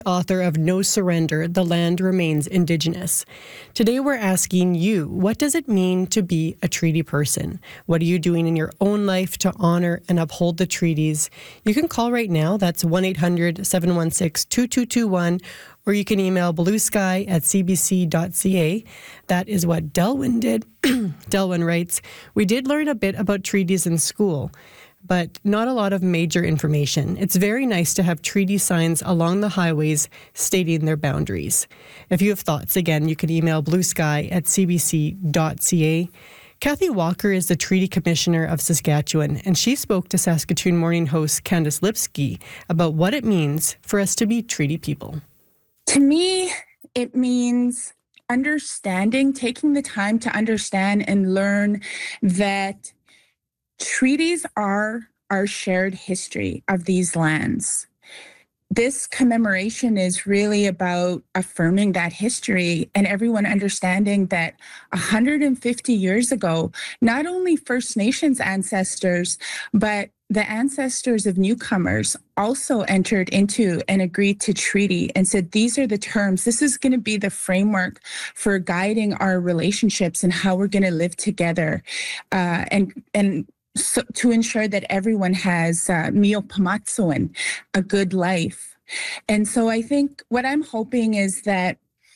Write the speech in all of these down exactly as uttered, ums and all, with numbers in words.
author of No Surrender, The Land Remains Indigenous. Today we're asking you, what does it mean to be a treaty person? What are you doing in your own life to honor and uphold the treaties? You can call right now, that's one eight hundred seven one six two two two one, or you can email bluesky at c b c dot c a. That is what Delwyn did. Delwyn writes, we did learn a bit about treaties in school, but not a lot of major information. It's very nice to have treaty signs along the highways stating their boundaries. If you have thoughts, again, you can email bluesky at c b c dot c a. Kathy Walker is the Treaty Commissioner of Saskatchewan, and she spoke to Saskatoon Morning host Candice Lipsky about what it means for us to be treaty people. To me, it means understanding, taking the time to understand and learn that treaties are our shared history of these lands. This commemoration is really about affirming that history and everyone understanding that one hundred fifty years ago, not only First Nations ancestors, but the ancestors of newcomers also entered into and agreed to treaty and said, these are the terms. This is going to be the framework for guiding our relationships and how we're going to live together. Uh, and, and, So, to ensure that everyone has uh, mio pamatsuan, a good life. And so I think what I'm hoping is that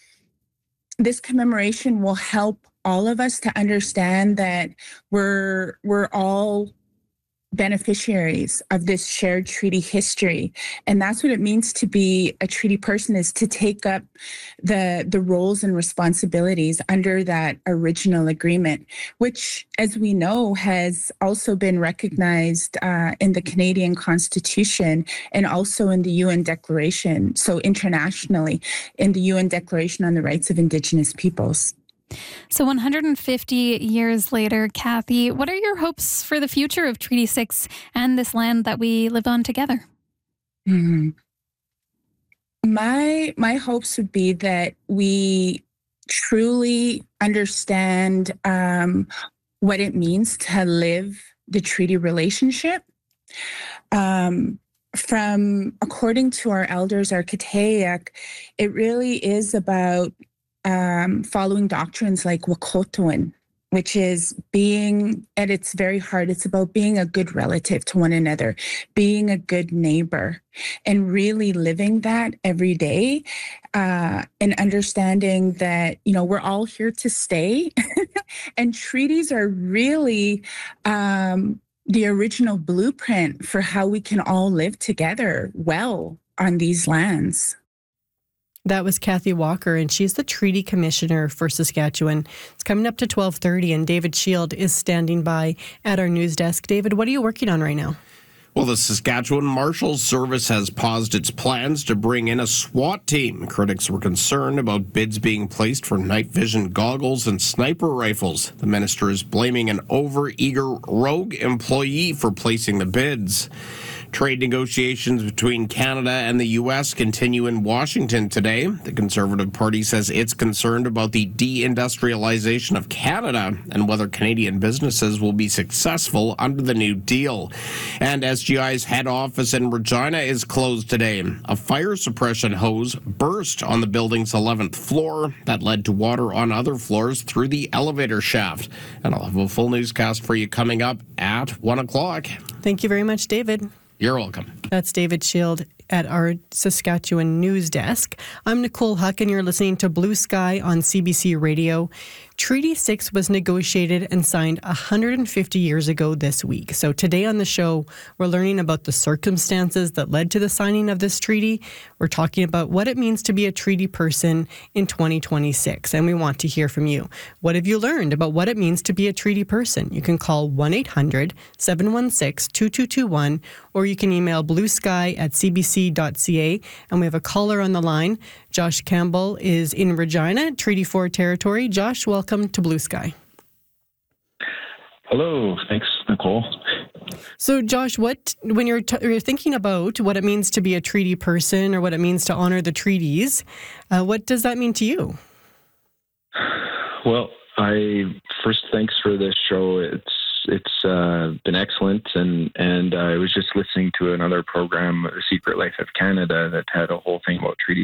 this commemoration will help all of us to understand that we're we're all beneficiaries of this shared treaty history. And that's what it means to be a treaty person, is to take up the, the roles and responsibilities under that original agreement, which, as we know, has also been recognized uh, in the Canadian Constitution and also in the U N Declaration, so internationally, in the U N Declaration on the Rights of Indigenous Peoples. So one hundred fifty years later, Kathy, what are your hopes for the future of Treaty six and this land that we live on together? Mm-hmm. My my hopes would be that we truly understand um, what it means to live the treaty relationship. Um, from, according to our elders, our Kiteyak, it really is about Um, following doctrines like Wakotoan, which is being, at its very heart, it's about being a good relative to one another, being a good neighbor, and really living that every day, uh, and understanding that, you know, we're all here to stay. And treaties are really um, the original blueprint for how we can all live together well on these lands. That was Kathy Walker, and she's the Treaty Commissioner for Saskatchewan. It's coming up to twelve thirty, and David Shield is standing by at our news desk. David, what are you working on right now? Well, the Saskatchewan Marshals Service has paused its plans to bring in a SWAT team. Critics were concerned about bids being placed for night vision goggles and sniper rifles. The minister is blaming an over-eager rogue employee for placing the bids. Trade negotiations between Canada and the U S continue in Washington today. The Conservative Party says it's concerned about the deindustrialization of Canada and whether Canadian businesses will be successful under the new deal. And S G I's head office in Regina is closed today. A fire suppression hose burst on the building's eleventh floor. That led to water on other floors through the elevator shaft. And I'll have a full newscast for you coming up at one o'clock. Thank you very much, David. You're welcome. That's David Shield at our Saskatchewan news desk. I'm Nicole Huck, and you're listening to Blue Sky on C B C Radio. Treaty six was negotiated and signed one hundred fifty years ago this week. So today on the show, we're learning about the circumstances that led to the signing of this treaty. We're talking about what it means to be a treaty person in twenty twenty-six, and we want to hear from you. What have you learned about what it means to be a treaty person? You can call one eight hundred seven one six two two two one, or you can email bluesky at c b c dot c a, and we have a caller on the line. Josh Campbell is in Regina, Treaty four territory. Josh, welcome to Blue Sky. Hello. Thanks, Nicole. So, Josh, what when you're, t- you're thinking about what it means to be a treaty person or what it means to honor the treaties, uh, what does that mean to you? Well, I first, thanks for this show. It's it's uh, been excellent, and and uh, I was just listening to another program, The Secret Life of Canada, that had a whole thing about treaty